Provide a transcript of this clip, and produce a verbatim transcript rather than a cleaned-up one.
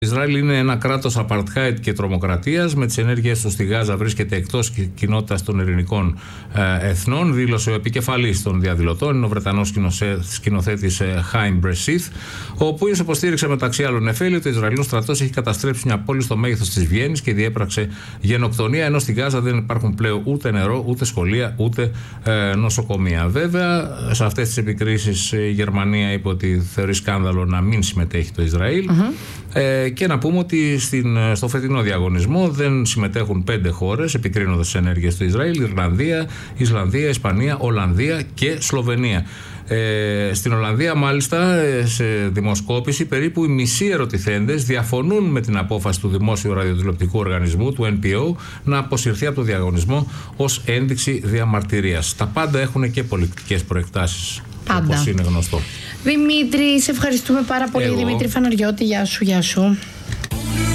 Ισραήλ είναι ένα κράτος apartheid και τρομοκρατίας. Με τις ενέργειες του στη Γάζα βρίσκεται εκτός κοινότητας των ειρηνικών ε, εθνών, δήλωσε ο επικεφαλής των διαδηλωτών, είναι ο Βρετανός σκηνοθέτης Χάιμ Μπρεσίθ, ο οποίος υποστήριξε μεταξύ άλλων εφέλη ότι ο Ισραηλινός στρατός έχει καταστρέψει μια πόλη στο μέγεθος της Βιέννης και διέπραξε γενοκτονία, ενώ στη Γάζα δεν υπάρχουν πλέον ούτε νερό, ούτε σχολεία, ούτε ε, νοσοκομεία. Βέβαια, σε αυτές τις επικρίσεις η Γερμανία είπε ότι θεωρεί σκάνδαλο να μην συμμετέχει το Ισραήλ. Mm-hmm. Ε, και να πούμε ότι στην, στο φετινό διαγωνισμό δεν συμμετέχουν πέντε χώρες επικρίνοντας τις ενέργειες του Ισραήλ: Ιρλανδία, Ισλανδία, Ισπανία, Ολλανδία και Σλοβενία. Ε, στην Ολλανδία, μάλιστα, σε δημοσκόπηση, περίπου οι μισοί ερωτηθέντες διαφωνούν με την απόφαση του Δημόσιου Ραδιοτηλεοπτικού Οργανισμού, του Εν Πι Ο, να αποσυρθεί από το διαγωνισμό ως ένδειξη διαμαρτυρίας. Τα πάντα έχουν και πολιτικές προεκτάσεις, όπως είναι γνωστό. Δημήτρη, σε ευχαριστούμε πάρα πολύ. Εγώ. Δημήτρη Φαναριώτη, γεια σου, γεια σου.